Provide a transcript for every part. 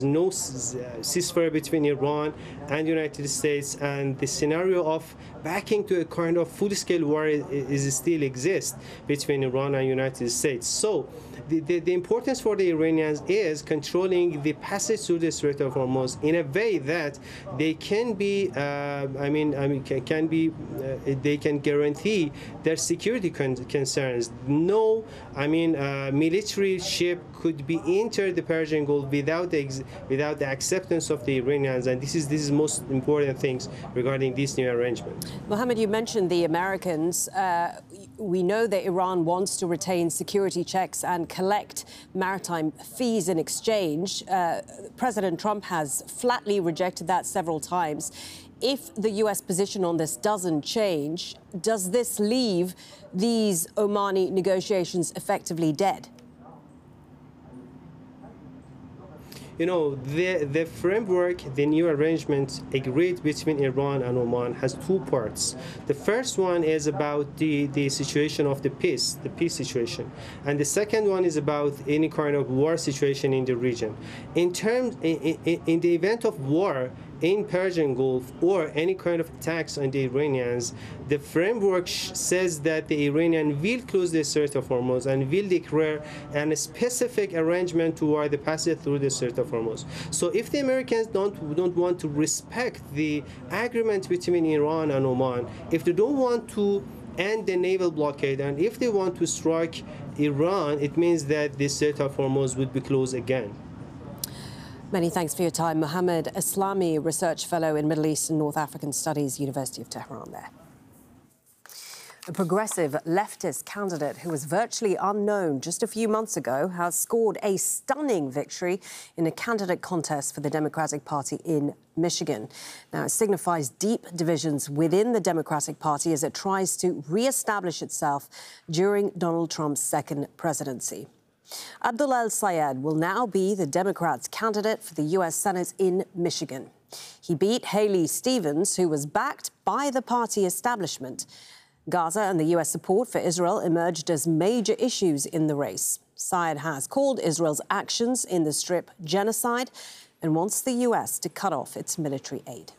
no ceasefire between Iran and the United States, and the scenario of backing to a kind of full-scale war is still exists between Iran and United States. So the importance for the Iranians is controlling the passage through the Strait of Hormuz in a way that they can be, they can guarantee their security concerns. No, military ship could be enter the Persian Gulf without the acceptance of the Iranians, and this is most important things regarding this new arrangement. Mohammed, you mentioned the Americans. We know that Iran wants to retain security checks and collect maritime fees in exchange. President Trump has flatly rejected that several times. If the U.S. position on this doesn't change, does this leave these Omani negotiations effectively dead? You know, the framework, the new arrangement agreed between Iran and Oman has two parts. The first one is about the situation of the peace situation. And the second one is about any kind of war situation in the region. In the event of war in Persian Gulf or any kind of attacks on the Iranians, the framework says that the Iranian will close the Strait of Hormuz and will declare a specific arrangement toward the passage through the Strait of Hormuz. So if the Americans don't want to respect the agreement between Iran and Oman, if they don't want to end the naval blockade, and if they want to strike Iran, it means that the Strait of Hormuz would be closed again. Many thanks for your time. Mohammed Eslami, Research Fellow in Middle East and North African Studies, University of Tehran there. A progressive leftist candidate who was virtually unknown just a few months ago has scored a stunning victory in a candidate contest for the Democratic Party in Michigan. Now, it signifies deep divisions within the Democratic Party as it tries to re-establish itself during Donald Trump's second presidency. Abdul El-Sayed will now be the Democrats' candidate for the U.S. Senate in Michigan. He beat Haley Stevens, who was backed by the party establishment. Gaza and the U.S. support for Israel emerged as major issues in the race. Sayed has called Israel's actions in the Strip genocide and wants the U.S. to cut off its military aid.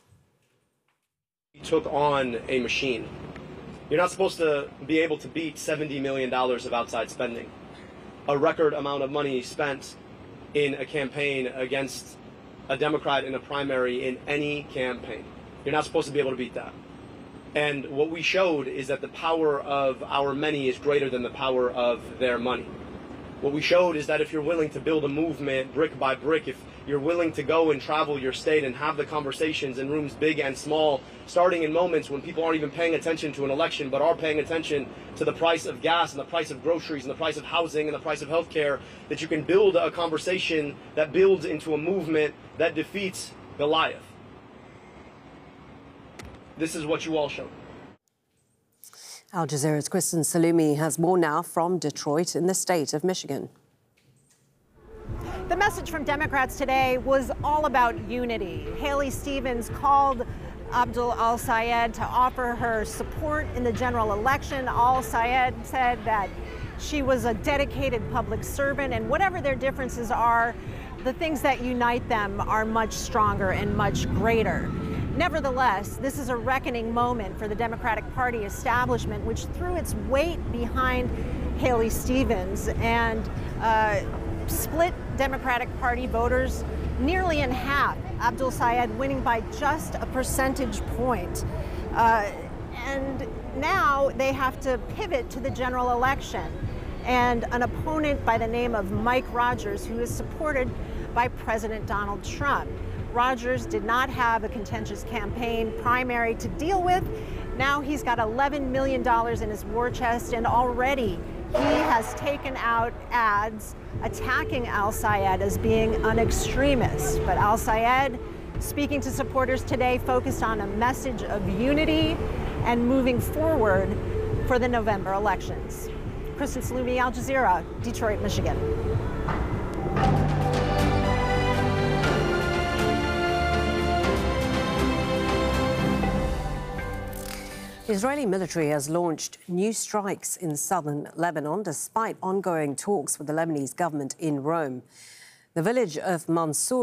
He took on a machine. You're not supposed to be able to beat $70 million of outside spending. A record amount of money spent in a campaign against a Democrat in a primary in any campaign. You're not supposed to be able to beat that. And what we showed is that the power of our many is greater than the power of their money. What we showed is that if you're willing to build a movement brick by brick, if you're willing to go and travel your state and have the conversations in rooms big and small, starting in moments when people aren't even paying attention to an election, but are paying attention to the price of gas and the price of groceries and the price of housing and the price of healthcare, that you can build a conversation that builds into a movement that defeats Goliath. This is what you all showed. Al Jazeera's Kristen Salumi has more now from Detroit in the state of Michigan. The message from Democrats today was all about unity. Haley Stevens called Abdul El-Sayed to offer her support in the general election. El-Sayed said that she was a dedicated public servant, and whatever their differences are, the things that unite them are much stronger and much greater. Nevertheless, this is a reckoning moment for the Democratic Party establishment, which threw its weight behind Haley Stevens and split Democratic Party voters nearly in half. Abdul Sayed winning by just a percentage point. And now they have to pivot to the general election. And an opponent by the name of Mike Rogers, who is supported by President Donald Trump. Rogers did not have a contentious campaign primary to deal with. Now he's got $11 million in his war chest, and already he has taken out ads attacking El-Sayed as being an extremist. But El-Sayed, speaking to supporters today, focused on a message of unity and moving forward for the November elections. Kristen Salumi, Al Jazeera, Detroit, Michigan. The Israeli military has launched new strikes in southern Lebanon despite ongoing talks with the Lebanese government in Rome. The village of Mansour